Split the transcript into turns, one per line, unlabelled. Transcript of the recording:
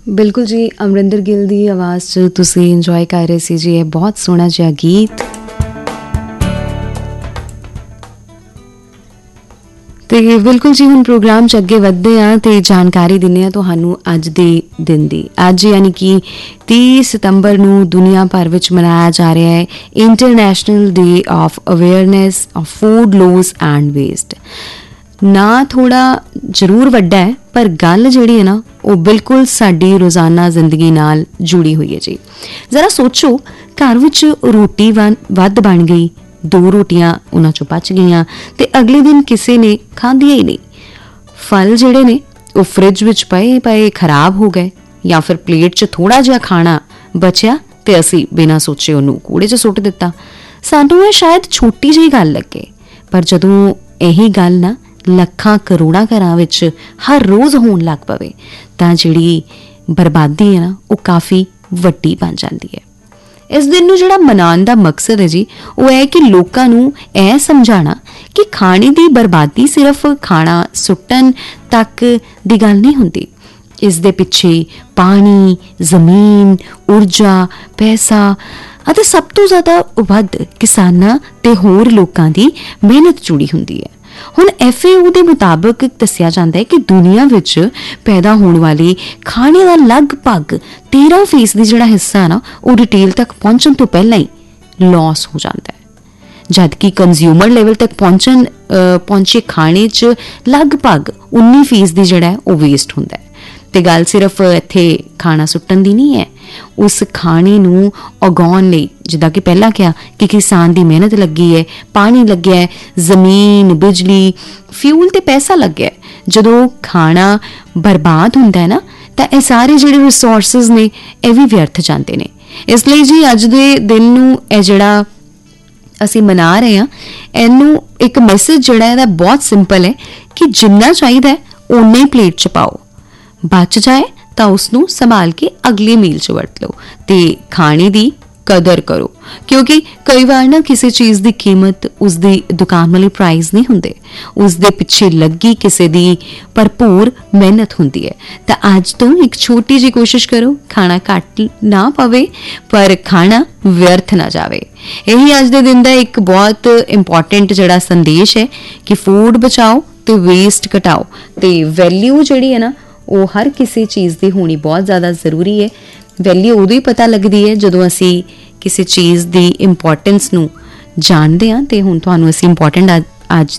ਬਿਲਕੁਲ ਜੀ, ਅਮਰਿੰਦਰ ਗਿੱਲ ਦੀ ਆਵਾਜ਼ 'ਚ ਤੁਸੀਂ ਇੰਜੋਏ ਕਰ ਰਹੇ ਸੀ ਜੀ ਇਹ ਬਹੁਤ ਸੋਹਣਾ ਜਿਹਾ ਗੀਤ। ਤੇ ਬਿਲਕੁਲ ਜੀ, ਹੁਣ ਪ੍ਰੋਗਰਾਮ 'ਚ ਅੱਗੇ ਵਧਦੇ ਹਾਂ ਤੇ ਜਾਣਕਾਰੀ ਦਿੰਦੇ ਹਾਂ ਤੁਹਾਨੂੰ ਅੱਜ ਦੇ ਦਿਨ ਦੀ। ਅੱਜ ਯਾਨੀ ਕਿ 30 ਸਤੰਬਰ ਨੂੰ ਦੁਨੀਆ ਭਰ ਵਿੱਚ ਮਨਾਇਆ ਜਾ ਰਿਹਾ ਹੈ international day of awareness of food loss and waste. ਨਾ ਥੋੜਾ ਜ਼ਰੂਰ ਵੱਡਾ ਹੈ, ਪਰ ਗੱਲ ਜਿਹੜੀ ਹੈ ਨਾ ਉਹ ਬਿਲਕੁਲ ਸਾਡੀ ਰੋਜ਼ਾਨਾ ਜ਼ਿੰਦਗੀ ਨਾਲ ਜੁੜੀ ਹੋਈ ਹੈ ਜੀ। ਜ਼ਰਾ ਸੋਚੋ, ਘਰ ਵਿੱਚ ਰੋਟੀ ਵੱਧ ਬਣ ਗਈ, 2 ਰੋਟੀਆਂ ਉਹਨਾਂ ਚੋਂ ਬਚ ਗਈਆਂ ਤੇ ਅਗਲੇ ਦਿਨ ਕਿਸੇ ਨੇ ਖਾਧੀਆਂ ਹੀ ਨਹੀਂ। ਫਲ ਜਿਹੜੇ ਨੇ ਉਹ ਫਰਿੱਜ ਵਿੱਚ ਪਏ ਖਰਾਬ ਹੋ ਗਏ, ਜਾਂ ਫਿਰ ਪਲੇਟ 'ਚ ਥੋੜਾ ਜਿਹਾ ਖਾਣਾ ਬਚਿਆ ਤੇ ਅਸੀਂ ਬਿਨਾਂ ਸੋਚੇ ਉਹਨੂੰ ਕੂੜੇ 'ਚ ਸੁੱਟ ਦਿੱਤਾ। ਸਾਨੂੰ ਇਹ ਸ਼ਾਇਦ ਛੋਟੀ ਜਿਹੀ ਗੱਲ ਲੱਗੇ, ਪਰ ਜਦੋਂ ਇਹੀ ਗੱਲ ਨਾ ਲੱਖਾਂ ਕਰੋੜਾਂ ਘਰਾਂ ਵਿੱਚ ਹਰ ਰੋਜ਼ ਹੋਣ ਲੱਗ ਪਵੇ ਤਾਂ ਜਿਹੜੀ ਬਰਬਾਦੀ ਹੈ ਨਾ ਉਹ ਕਾਫੀ ਵੱਡੀ ਬਣ ਜਾਂਦੀ ਹੈ। ਇਸ ਦਿਨ ਨੂੰ ਜਿਹੜਾ ਮਨਾਉਣ ਦਾ ਮਕਸਦ ਹੈ ਜੀ ਉਹ ਹੈ ਕਿ ਲੋਕਾਂ ਨੂੰ ਇਹ ਸਮਝਾਉਣਾ ਕਿ ਖਾਣੇ ਦੀ ਬਰਬਾਦੀ ਸਿਰਫ ਖਾਣਾ ਸੁੱਟਣ ਤੱਕ ਦੀ ਗੱਲ ਨਹੀਂ ਹੁੰਦੀ। ਇਸ ਦੇ ਪਿੱਛੇ ਪਾਣੀ, ਜ਼ਮੀਨ, ਊਰਜਾ, ਪੈਸਾ ਅਤੇ ਸਭ ਤੋਂ ਜ਼ਿਆਦਾ ਵੱਧ ਕਿਸਾਨਾਂ ਤੇ ਹੋਰ ਲੋਕਾਂ ਦੀ ਮਿਹਨਤ ਜੁੜੀ ਹੁੰਦੀ ਹੈ। ਹੁਣ FAO ਦੇ ਮੁਤਾਬਕ ਦੱਸਿਆ ਜਾਂਦਾ ਹੈ ਕਿ ਦੁਨੀਆ ਵਿੱਚ ਪੈਦਾ ਹੋਣ ਵਾਲੇ ਖਾਣੇ ਦਾ ਲਗਭਗ 13% ਜਿਹੜਾ ਹਿੱਸਾ ਨਾ ਉਹ ਰਿਟੇਲ ਤੱਕ ਪਹੁੰਚਣ ਤੋਂ ਪਹਿਲਾਂ ਹੀ ਲਾਸ ਹੋ ਜਾਂਦਾ ਹੈ, ਜਦਕਿ ਕੰਜ਼ਿਊਮਰ ਲੈਵਲ ਤੱਕ ਪਹੁੰਚੇ ਖਾਣੇ 'ਚ ਲਗਭਗ 19% ਜਿਹੜਾ ਹੈ ਉਹ ਵੇਸਟ ਹੁੰਦਾ ਹੈ। ਤੇ ਗੱਲ ਸਿਰਫ ਇੱਥੇ ਖਾਣਾ ਸੁੱਟਣ ਦੀ ਨਹੀਂ ਹੈ, ਉਸ ਖਾਣੇ ਨੂੰ ਉਗਾਉਣ ਲਈ, ਜਿੱਦਾਂ ਕਿ ਪਹਿਲਾਂ ਕਿਹਾ ਕਿ ਕਿਸਾਨ ਦੀ ਮਿਹਨਤ ਲੱਗੀ ਹੈ, ਪਾਣੀ ਲੱਗਿਆ ਹੈ, ਜ਼ਮੀਨ, ਬਿਜਲੀ, ਫਿਊਲ ਤੇ ਪੈਸਾ ਲੱਗਿਆ। ਜਦੋਂ ਖਾਣਾ ਬਰਬਾਦ ਹੁੰਦਾ ਹੈ ਨਾ ਤਾਂ ਇਹ ਸਾਰੇ ਜਿਹੜੇ ਰਿਸੋਰਸਿਸ ਨੇ ਇਹ ਵੀ ਵਿਅਰਥ ਜਾਂਦੇ ਨੇ। ਇਸ ਲਈ ਜੀ ਅੱਜ ਦੇ ਦਿਨ ਨੂੰ ਇਹ ਜਿਹੜਾ ਅਸੀਂ ਮਨਾ ਰਹੇ ਹਾਂ, ਇਹਨੂੰ ਇੱਕ ਮੈਸੇਜ ਜਿਹੜਾ ਇਹਦਾ ਬਹੁਤ ਸਿੰਪਲ ਹੈ ਕਿ ਜਿੰਨਾ ਚਾਹੀਦਾ ਹੈ ਓਨਾ ਹੀ ਪਲੇਟ 'ਚ ਪਾਓ, ਬਚ ਜਾਏ ਤਾਂ ਉਸਨੂੰ ਸੰਭਾਲ ਕੇ ਅਗਲੇ ਮੀਲ 'ਚ ਵਰਤ ਲਓ ਤੇ ਖਾਣੇ ਦੀ ਕਦਰ ਕਰੋ, ਕਿਉਂਕਿ ਕਈ ਵਾਰ ਨਾ ਕਿਸੇ ਚੀਜ਼ ਦੀ ਕੀਮਤ ਉਸਦੀ ਦੁਕਾਨ ਵਾਲੀ ਪ੍ਰਾਈਸ ਨਹੀਂ ਹੁੰਦੇ, ਉਸਦੇ ਪਿੱਛੇ ਲੱਗੀ ਕਿਸੇ ਦੀ ਭਰਪੂਰ ਮਿਹਨਤ ਹੁੰਦੀ ਹੈ। ਤਾਂ ਅੱਜ ਤੋਂ ਇੱਕ ਛੋਟੀ ਜਿਹੀ ਕੋਸ਼ਿਸ਼ ਕਰੋ, ਖਾਣਾ ਘੱਟ ਨਾ ਪਵੇ ਪਰ ਖਾਣਾ ਵਿਅਰਥ ਨਾ ਜਾਵੇ। ਇਹੀ ਅੱਜ ਦੇ ਦਿਨ ਦਾ ਇੱਕ ਬਹੁਤ ਇੰਪੋਰਟੈਂਟ ਜਿਹੜਾ ਸੰਦੇਸ਼ ਹੈ ਕਿ ਫੂਡ ਬਚਾਓ ਤੇ ਵੇਸਟ ਘਟਾਓ। ਤੇ ਵੈਲਿਊ ਜਿਹੜੀ ਹੈ ਨਾ ਉਹ ਹਰ ਕਿਸੇ ਚੀਜ਼ ਦੀ ਹੋਣੀ ਬਹੁਤ ਜ਼ਿਆਦਾ ਜ਼ਰੂਰੀ ਹੈ। ਵੈਲਿਊ ਉਦੋਂ ਹੀ ਪਤਾ ਲੱਗਦੀ ਹੈ ਜਦੋਂ ਅਸੀਂ ਕਿਸੇ ਚੀਜ਼ ਦੀ ਇੰਪੋਰਟੈਂਸ ਨੂੰ ਜਾਣਦੇ ਹਾਂ। ਤੇ ਹੁਣ ਤੁਹਾਨੂੰ ਅਸੀਂ ਇੰਪੋਰਟੈਂਟ ਅੱਜ